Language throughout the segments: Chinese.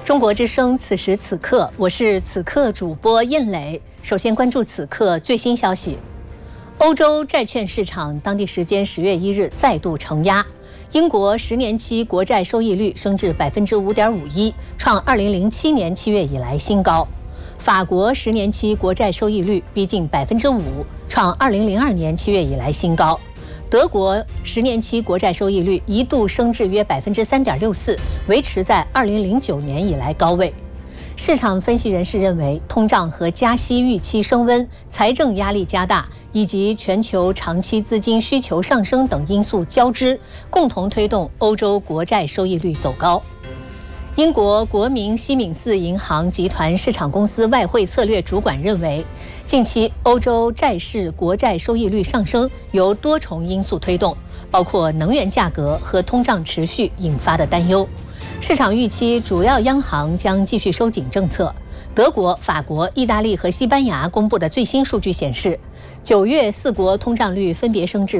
中国之声，此时此刻，我是此刻主播印磊。首先关注此刻最新消息：欧洲债券市场当地时间10月1日再度承压，英国10年期国债收益率升至5.51%，创2007年7月以来新高；法国10年期国债收益率逼近5%，创2002年7月以来新高。德国10年期国债收益率一度升至约3.64%，维持在2009年以来高位。市场分析人士认为，通胀和加息预期升温、财政压力加大，以及全球长期资金需求上升等因素交织，共同推动欧洲国债收益率走高。英国国民西敏寺银行集团市场公司外汇策略主管认为，近期欧洲债市国债收益率上升由多重因素推动，包括能源价格和通胀持续引发的担忧。市场预期主要央行将继续收紧政策。德国、法国、意大利和西班牙公布的最新数据显示，9月4国通胀率分别升至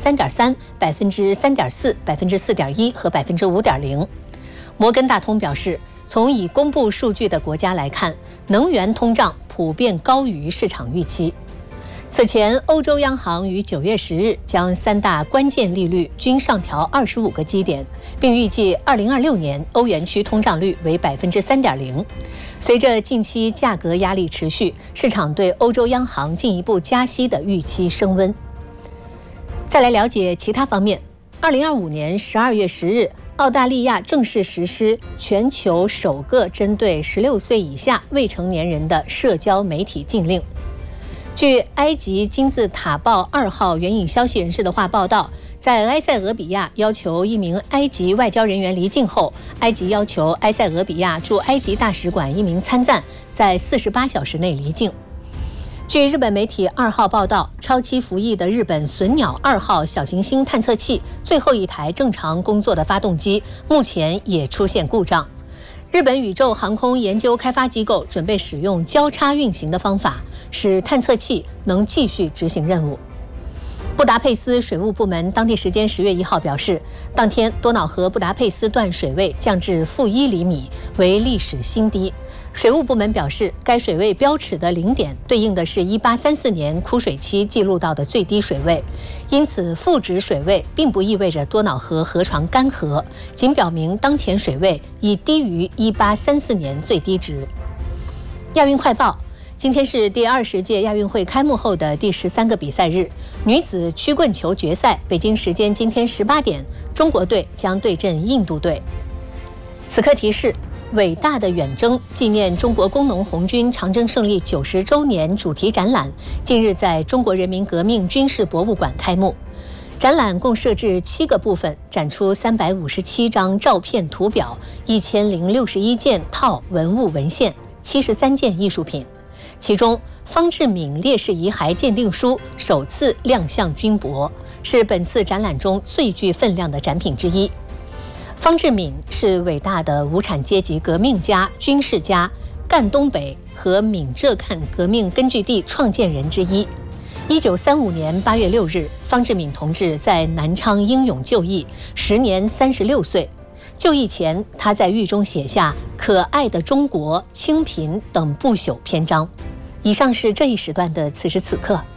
3.3%、3.4%、4.1%和5.0%。摩根大通表示，从已公布数据的国家来看，能源通胀普遍高于市场预期。此前，欧洲央行于9月10日将3大关键利率均上调25个基点，并预计2026年欧元区通胀率为3.0%。随着近期价格压力持续，市场对欧洲央行进一步加息的预期升温。再来了解其他方面，2025年12月10日，澳大利亚正式实施全球首个针对16岁以下未成年人的社交媒体禁令。据埃及金字塔报2号援引消息人士的话报道，在埃塞俄比亚要求一名埃及外交人员离境后，埃及要求埃塞俄比亚驻埃及大使馆一名参赞在48小时内离境。据日本媒体2号报道，超期服役的日本隼鸟2号小行星探测器最后一台正常工作的发动机目前也出现故障。日本宇宙航空研究开发机构准备使用交叉运行的方法，使探测器能继续执行任务。布达佩斯水务部门当地时间10月1号表示，当天多瑙河布达佩斯段水位降至-1厘米，为历史新低。水务部门表示，该水位标尺的0点对应的是1834年枯水期记录到的最低水位，因此负值水位并不意味着多瑙河河床干涸，仅表明当前水位已低于1834年最低值。亚运快报，今天是第20届亚运会开幕后的第13个比赛日，女子曲棍球决赛，北京时间今天18点，中国队将对阵印度队。此刻提示：伟大的远征纪念中国工农红军长征胜利90周年主题展览近日在中国人民革命军事博物馆开幕。展览共设置7个部分，展出357张照片图表、1061件套文物文献、73件艺术品。其中，方志敏烈士遗骸鉴定书首次亮相军博，是本次展览中最具分量的展品之一。方志敏是伟大的无产阶级革命家、军事家、赣东北和闽浙赣革命根据地创建人之一。1935年8月6日，方志敏同志在南昌英勇就义，时年36岁。就义前，他在狱中写下《可爱的中国》《清贫》等不朽篇章。以上是这一时段的此时此刻。